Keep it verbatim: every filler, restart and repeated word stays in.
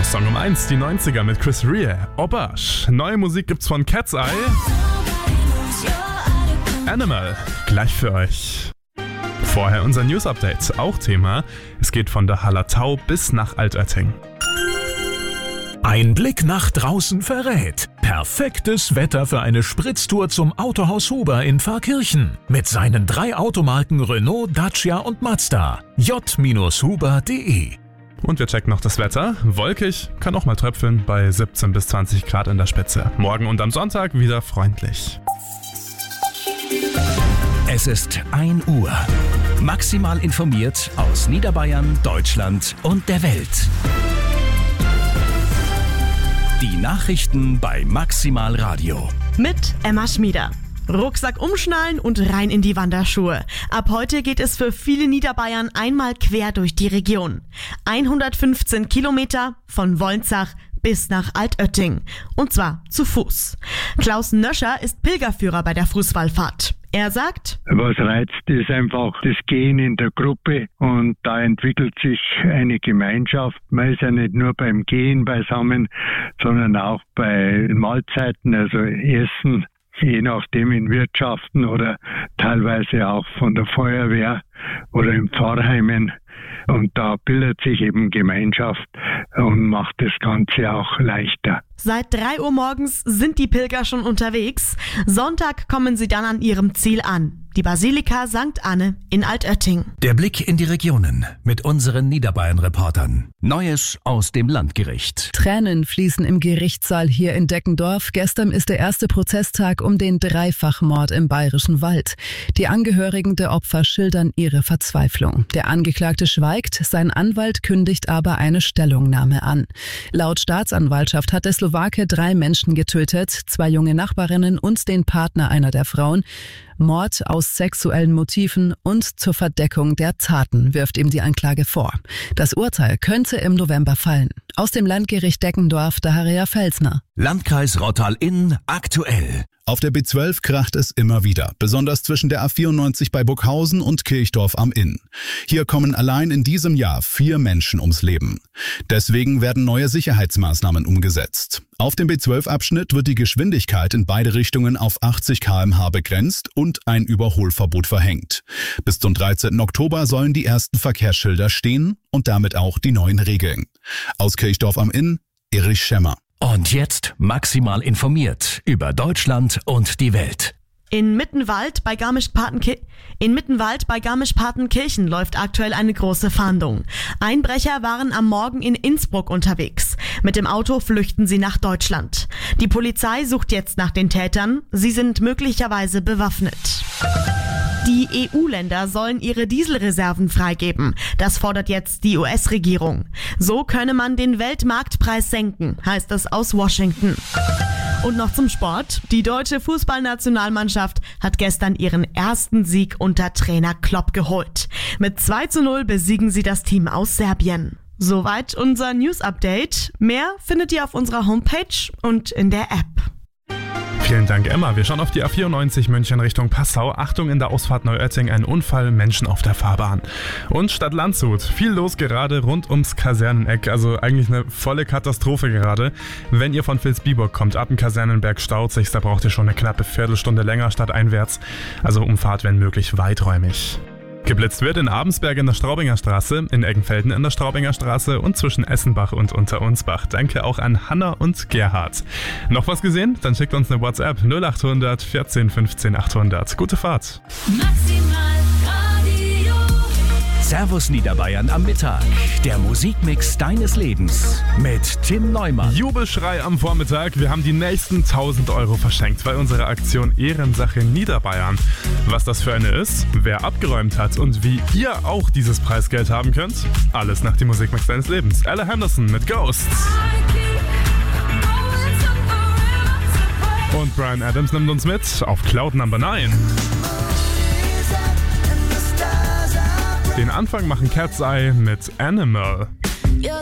Song um eins, die neunziger mit Chris Rea, Obage. Neue Musik gibt's von Cat's Eye. Animal, gleich für euch. Vorher unser News-Update, auch Thema. Es geht von der Hallertau bis nach Altötting. Ein Blick nach draußen verrät. Perfektes Wetter für eine Spritztour zum Autohaus Huber in Pfarrkirchen. Mit seinen drei Automarken Renault, Dacia und Mazda. j Huber punkt de. Und wir checken noch das Wetter. Wolkig, kann auch mal tröpfeln bei siebzehn bis zwanzig Grad in der Spitze. Morgen und am Sonntag wieder freundlich. Es ist ein Uhr. Maximal informiert aus Niederbayern, Deutschland und der Welt. Die Nachrichten bei Maximal Radio. Mit Emma Schmieder. Rucksack umschnallen und rein in die Wanderschuhe. Ab heute geht es für viele Niederbayern einmal quer durch die Region. hundertfünfzehn Kilometer von Wolnzach bis nach Altötting. Und zwar zu Fuß. Klaus Nöscher ist Pilgerführer bei der Fußwallfahrt. Er sagt: Was reizt, ist einfach das Gehen in der Gruppe und da entwickelt sich eine Gemeinschaft. Man ist ja nicht nur beim Gehen beisammen, sondern auch bei Mahlzeiten, also Essen, je nachdem in Wirtschaften oder teilweise auch von der Feuerwehr oder in Pfarrheimen. Und da bildet sich eben Gemeinschaft und macht das Ganze auch leichter. Seit drei Uhr morgens sind die Pilger schon unterwegs. Sonntag kommen sie dann an ihrem Ziel an. Die Basilika Sankt Anne in Altötting. Der Blick in die Regionen mit unseren Niederbayern-Reportern. Neues aus dem Landgericht. Tränen fließen im Gerichtssaal hier in Deckendorf. Gestern ist der erste Prozesstag um den Dreifachmord im Bayerischen Wald. Die Angehörigen der Opfer schildern ihre Verzweiflung. Der Angeklagte schweigt, sein Anwalt kündigt aber eine Stellungnahme an. Laut Staatsanwaltschaft hat der Slowake drei Menschen getötet, zwei junge Nachbarinnen und den Partner einer der Frauen. Mord aus sexuellen Motiven und zur Verdeckung der Taten wirft ihm die Anklage vor. Das Urteil könnte im November fallen. Aus dem Landgericht Deckendorf, Daria Felsner. Landkreis Rottal-Inn aktuell. Auf der B zwölf kracht es immer wieder, besonders zwischen der A vierundneunzig bei Burghausen und Kirchdorf am Inn. Hier kommen allein in diesem Jahr vier Menschen ums Leben. Deswegen werden neue Sicherheitsmaßnahmen umgesetzt. Auf dem B zwölf Abschnitt wird die Geschwindigkeit in beide Richtungen auf achtzig Kilometer pro Stunde begrenzt und ein Überholverbot verhängt. Bis zum dreizehnten Oktober sollen die ersten Verkehrsschilder stehen und damit auch die neuen Regeln. Aus Kirchdorf am Inn, Erich Schemmer. Und jetzt maximal informiert über Deutschland und die Welt. In Mittenwald bei Garmisch-Partenkirchen in Mittenwald bei Garmisch-Partenkirchen läuft aktuell eine große Fahndung. Einbrecher waren am Morgen in Innsbruck unterwegs. Mit dem Auto flüchten sie nach Deutschland. Die Polizei sucht jetzt nach den Tätern. Sie sind möglicherweise bewaffnet. Die E U-Länder sollen ihre Dieselreserven freigeben. Das fordert jetzt die U S-Regierung. So könne man den Weltmarktpreis senken, heißt es aus Washington. Und noch zum Sport. Die deutsche Fußballnationalmannschaft hat gestern ihren ersten Sieg unter Trainer Klopp geholt. Mit zwei zu null besiegen sie das Team aus Serbien. Soweit unser News-Update. Mehr findet ihr auf unserer Homepage und in der App. Vielen Dank, Emma. Wir schauen auf die A vierundneunzig München Richtung Passau. Achtung, in der Ausfahrt Neuötting ein Unfall, Menschen auf der Fahrbahn. Und Stadt Landshut, viel los gerade rund ums Kaserneneck. Also eigentlich eine volle Katastrophe gerade. Wenn ihr von Vilsbiburg kommt, ab dem Kasernenberg staut sich's, da braucht ihr schon eine knappe Viertelstunde länger stadteinwärts. Also Umfahrt, wenn möglich, weiträumig. Geblitzt wird in Abensberg in der Straubinger Straße, in Eggenfelden in der Straubinger Straße und zwischen Essenbach und Unterunsbach. Danke auch an Hanna und Gerhard. Noch was gesehen? Dann schickt uns eine WhatsApp null acht hundert vierzehn fünfzehn achthundert. Gute Fahrt. Maximal Radio. Servus Niederbayern am Mittag. Der Musikmix deines Lebens mit Tim Neumann. Jubelschrei am Vormittag. Wir haben die nächsten tausend Euro verschenkt bei unserer Aktion Ehrensache Niederbayern. Was das für eine ist, wer abgeräumt hat und wie ihr auch dieses Preisgeld haben könnt, alles nach dem Musikmix deines Lebens. Ella Henderson mit Ghosts. Und Bryan Adams nimmt uns mit auf Cloud Number neun. Den Anfang machen Cat's Eye mit Animal. You're